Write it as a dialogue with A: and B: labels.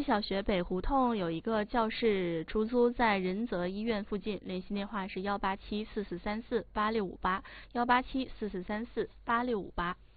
A: 小学北胡同有一个教室出租在仁泽医院附近，联系电话是18744348658，18744348658。